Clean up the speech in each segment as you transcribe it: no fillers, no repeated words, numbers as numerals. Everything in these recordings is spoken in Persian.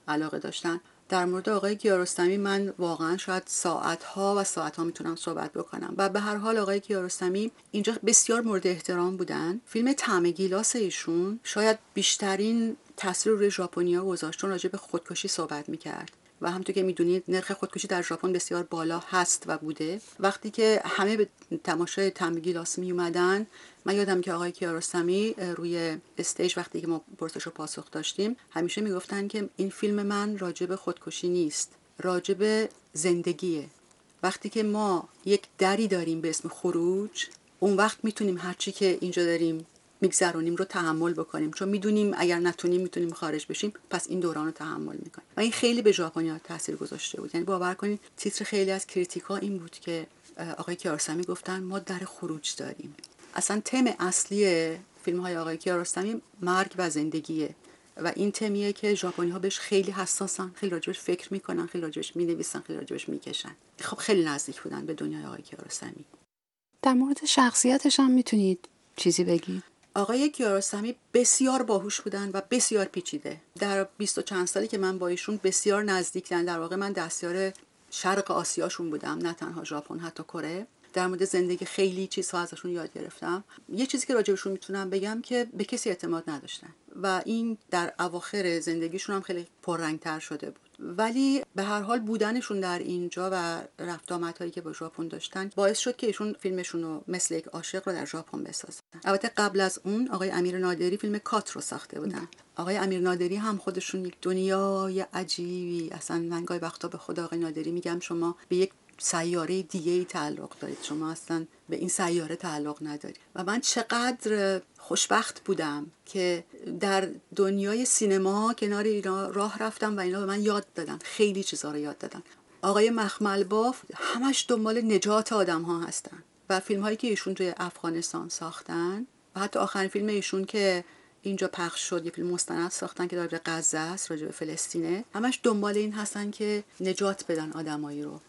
علاقه داشتن. در مورد آقای کیارستمی من واقعا شاید ساعتها و ساعتها میتونم صحبت بکنم. و به هر حال آقای کیارستمی اینجا بسیار مورد احترام بودن. فیلم طعم گیلاس ایشون شاید بیشترین تاثیر روی ژاپنیا گذاشت، چون راجع به خودکشی صحبت میکرد و همونطور که میدونید نرخ خودکشی در ژاپن بسیار بالا هست و بوده. وقتی که همه به تماشای طعم گیلاس می اومدن، من یادم که آقای کیارستمی روی استیج وقتی که ما پرسش و پاسخ داشتیم همیشه میگفتن که این فیلم من راجب خودکشی نیست، راجب زندگیه. وقتی که ما یک دری داریم به اسم خروج، اون وقت میتونیم هرچی که اینجا داریم میگذرونیم رو تحمل بکنیم، چون میدونیم اگر نتونیم میتونیم خارج بشیم، پس این دوران رو تحمل میکنیم. و این خیلی به ژاپنیا تاثیر گذاشته بود. یعنی باور کنید تیتر خیلی از کریتیکا این بود که آقای کیارستمی گفتن ما در خروج داریم. اصلا تم اصلی فیلم های آقای کیارستمی مرگ و زندگیه و این تمیه که ژاپنی ها بهش خیلی حساسن، خیلی راجبش فکر میکنن، خیلی راجبش مینویسن، خیلی راجبش میکشن. خب خیلی نزدیک بودن به دنیای آقای کیارستمی. در مورد شخصیتش هم میتونید چیزی بگید؟ آقای کیارستمی بسیار باهوش بودن و بسیار پیچیده. در 20 و چند سالی که من با ایشون بسیار نزدیکن، در واقع من دستیار شرق آسیاشون بودم، نه تنها ژاپن، حتی کره. در مورد زندگی خیلی چیزها ازشون یاد گرفتم. یه چیزی که راجبشون میتونم بگم که به کسی اعتماد نداشتن و این در اواخر زندگیشون هم خیلی پررنگ‌تر شده بود. ولی به هر حال بودنشون در اینجا و رفت آمدهایی که با ژاپن داشتن باعث شد که ایشون فیلمشون رو مثل یک عاشق رو در ژاپن بسازن. البته قبل از اون آقای امیر نادری فیلم کات رو ساخته بودن. آقای امیر نادری هم خودشون یک دنیای عجیبی، اصلا من گاهی وقتا به خود آقای نادری میگم شما به یک سیاره دیگه‌ای تعلق دارید، شما اصلا به این سیاره تعلق ندارید. و من چقدر خوشبخت بودم که در دنیای سینما کنار اینا راه رفتم و اینا به من یاد دادن، خیلی چیزا رو یاد دادن. آقای مخمل باف همش دنبال نجات آدم ها هستن و فیلم هایی که ایشون توی افغانستان ساختن و حتی آخرین فیلم ایشون که اینجا پخش شد، یه فیلم مستند ساختن که راجع به غزه است، راجع به فلسطینه، همش دنبال این هستن که نجات بدن آدمایی رو.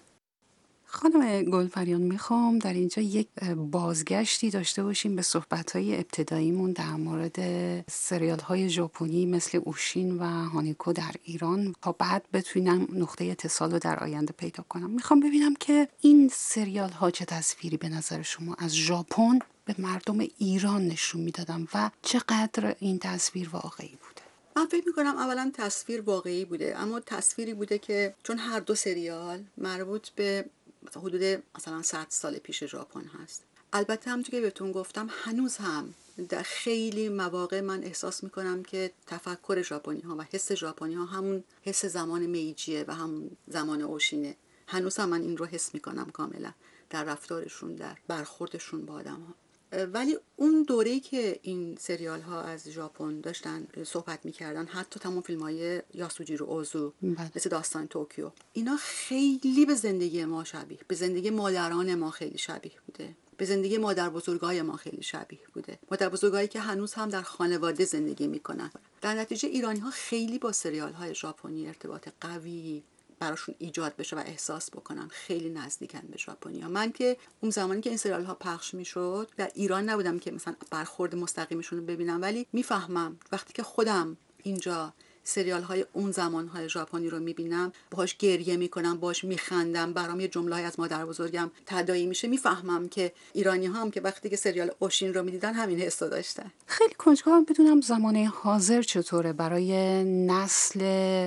خانم گلپریان، میخوام در اینجا یک بازگشتی داشته باشیم به صحبت‌های ابتداییمون در مورد سریال‌های ژاپنی مثل اوشین و هانیکو در ایران تا بعد بتونم نقطه اتصال رو در آینده پیدا کنم. میخوام ببینم که این سریال‌ها چه تصویری به نظر شما از ژاپن به مردم ایران نشون میدادن و چقدر این تصویر واقعی بوده؟ من فکر میکنم اولا تصویر واقعی بوده، اما تصویری بوده که چون هر دو سریال مربوط به حدود مثلا 100 سال پیش ژاپن هست. البته همونطور که بهتون گفتم هنوز هم در خیلی مواقع من احساس میکنم که تفکر ژاپنی ها و حس ژاپنی ها همون حس زمان میجیه و همون زمان اوشینه. هنوز هم من این رو حس میکنم کاملا در رفتارشون، در برخوردشون با آدم ها. ولی اون دوره‌ای که این سریال ها از ژاپن داشتن صحبت میکردن، حتی تمام فیلم های یاسوجیرو اوزو مثل داستان توکیو، اینا خیلی به زندگی ما شبیه، به زندگی مادران ما خیلی شبیه بوده، به زندگی مادر بزرگای ما خیلی شبیه بوده، مادر بزرگایی که هنوز هم در خانواده زندگی میکنن. در نتیجه ایرانی ها خیلی با سریال های ژاپنی ارتباط قوی براشون ایجاد بشه و احساس بکنن، خیلی نزدیکن به ژاپنیا. من که اون زمانی که این سریال ها پخش میشد در ایران نبودم که مثلا برخورد مستقیمشون رو ببینم، ولی میفهمم وقتی که خودم اینجا سریال های اون زمان های ژاپنی رو میبینم، باهاش گریه میکنم، باهاش میخندم، برام یه جمله از مادر بزرگم تداعی میشه، میفهمم که ایرانی ها هم که وقتی که سریال اوشین رو میدیدن همین حس رو داشتن. خیلی کنجکاوم بدونم زمان حاضر چطوره، برای نسل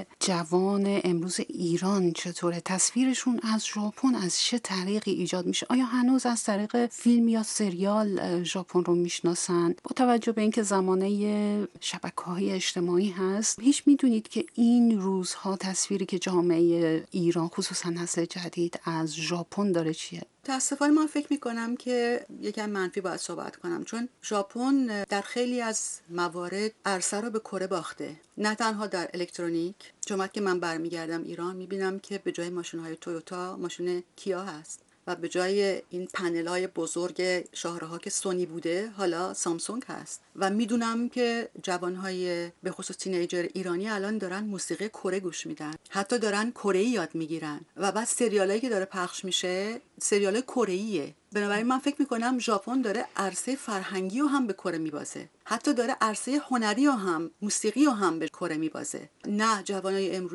جوان امروز ایران چطوره، تصویرشون از ژاپن از چه طریقی ایجاد میشه؟ آیا هنوز از طریق فیلم یا سریال ژاپن رو میشناسن؟ با توجه به اینکه زمانه شبکه‌های اجتماعی هست، هیچ میدونید که این روزها تصویری که جامعه ایران خصوصا نسل جدید از ژاپن داره چیه؟ متاسفانه من فکر میکنم که یکم منفی باید صحبت کنم، چون ژاپن در خیلی از موارد عرصه رو به کره باخته، نه تنها در الکترونیک. چون که من برمیگردم ایران میبینم که به جای ماشین‌های تویوتا ماشین کیا هست و به جای این پنل‌های بزرگ شاهراه که سونی بوده حالا سامسونگ هست. و میدونم که جوان‌های به خصوص تینیجر ایرانی الان دارن موسیقی کره گوش میدن، حتی دارن کره‌ای یاد میگیرن و بعد سریالایی که داره پخش میشه سریال کره‌ایه. بنابراین من فکر میکنم ژاپن داره عرصه فرهنگی رو هم به کره میبازه، حتی داره عرصه هنری رو هم، موسیقی رو هم به کره میبازه. نه جوانای امروز